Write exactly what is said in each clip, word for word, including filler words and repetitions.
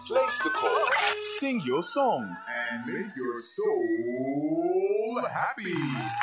Place the call, sing your song, and make your soul happy.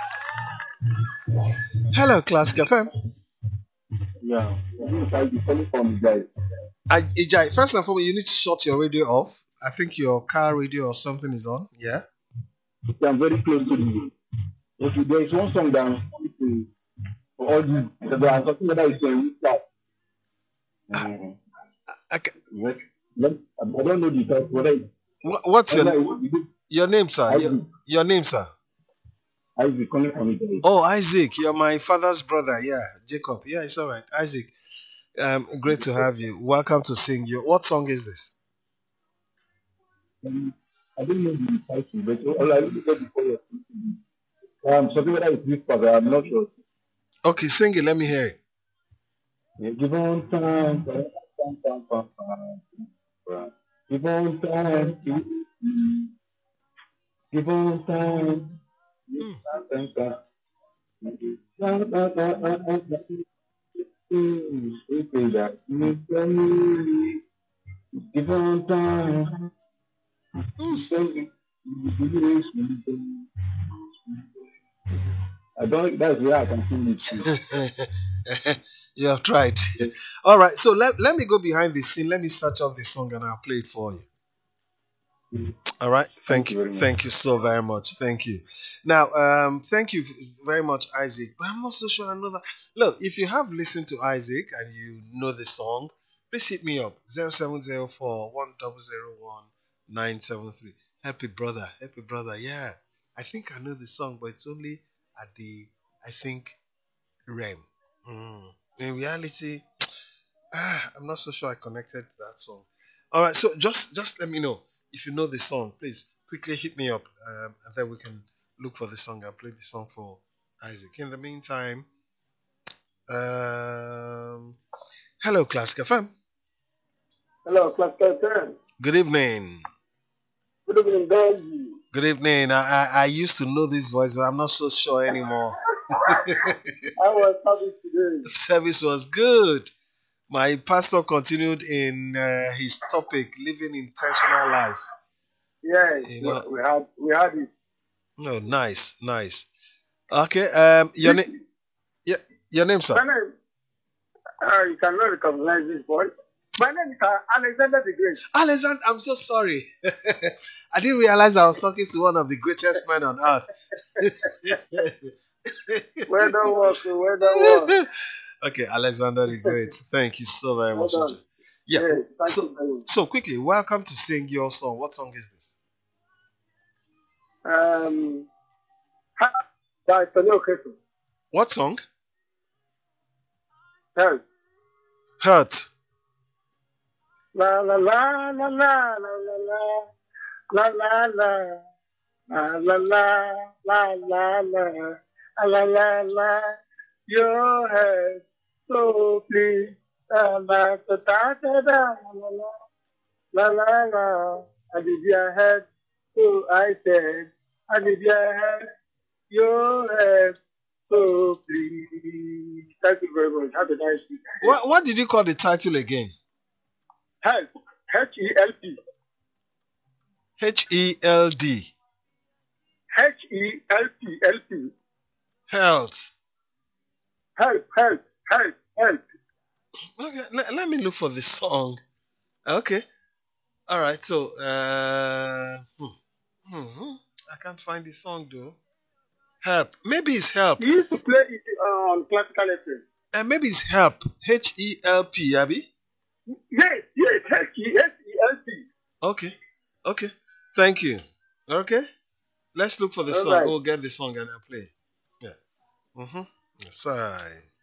Hello, Classic F M. Yeah, I'll be calling from guys. I, Ijai, first and foremost, you need to shut your radio off. I think your car radio or something is on. Yeah. Yeah, I'm very close to you. Okay, there is one song that I'm coming to for all you. Because I'm talking about it's a restart. Um, I ca- let, let, I don't know the title. Whether it's wha- what's your whether it's your name, sir? Your, Isaac. your name, sir? Isaac calling from it. Oh, Isaac. You're my father's brother. Yeah, Jacob. Yeah, it's all right. Isaac. Um, great to have you. Welcome to Sing You. What song is this? Um, I don't know the title, but all I really said before you're speaking. Um, something whether it's this but I'm not sure. Okay, sing it. Let me hear it. Yeah, give on time, time, time, time, time, time. Give on time, give on time, Hmm. time, time, time. Give on time. Hmm. I don't. That's where I can sing it. You have tried. All right. So let, let me go behind the scene. Let me search up the song and I'll play it for you. All right. Thank Thank you you. very much. Thank you so very much. Thank you. Now, um, thank you very much, Isaac. But I'm not so sure I know that. Look, if you have listened to Isaac and you know the song, please hit me up zero seven zero four one zero zero one nine seven three. Happy brother. Happy brother. Yeah. I think I know the song, but it's only at the, I think, rem. Mm. In reality, ah, I'm not so sure I connected to that song. All right, so just just let me know if you know the song. Please quickly hit me up, um, and then we can look for the song and play the song for Isaac. In the meantime, um, hello, Classic F M. Hello, Class Captain. Good evening. Good evening, Benji. Good evening. I, I I used to know this voice, but I'm not so sure anymore. I was happy today. Service was good. My pastor continued in uh, his topic, living intentional life. Yes, You we, know, we had we had it. oh, nice, nice. Okay, um, your This, name, yeah, your name, sir. my name, uh, you cannot recognize this voice. My name is uh, Alexander the Great. Alexander, I'm so sorry. I didn't realize I was talking to one of the greatest men on earth. Where the work, where the work. Okay, Alexander the Great. Thank you so very Well much. done. Ojo. Yeah. Yes, thank So, you very much. so quickly, welcome to Sing Your Song. What song is this? Um, ha- by Tony Okeso. What song? Yes. Hurt. La la la la la la la la la la la la la la la la la la la your head so please la la da da da da la la la la la I did your head so I said I did your head your head so please. Thank you very much. Have a nice week. What, what did you call the title again? Help. H E L P. H E L D. H E L P. L P. Health. Help, help, help, help. Okay, let, let me look for the song. Okay. All right. So, uh, hmm, hmm, I can't find the song though. Help. Maybe it's help. He used to play it uh, on classical F M. Uh, maybe it's help. H E L P. Abby. Yes, yes, H E L P. Okay. Okay. Thank you. Okay. Let's look for the All song. right. We'll get the song and I'll play. Yeah. Mm-hmm. Yes, I.